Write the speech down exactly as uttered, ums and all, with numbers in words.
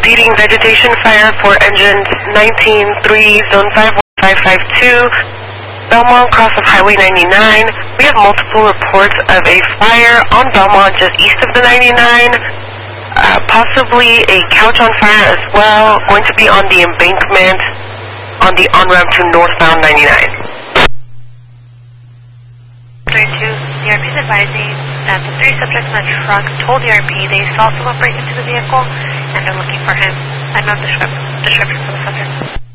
repeating vegetation fire for engines nineteen three, zone five one five five two, Belmont cross of Highway ninety-nine. We have multiple reports of a fire on Belmont just east of the ninety-nine, uh, possibly a couch on fire as well, going to be on the embankment on the on-ramp to northbound ninety-nine. thirty-two, the R P is advising that the three subjects in the truck told the R P they saw someone break into the vehicle and they're looking for him. Unknown description for the subject.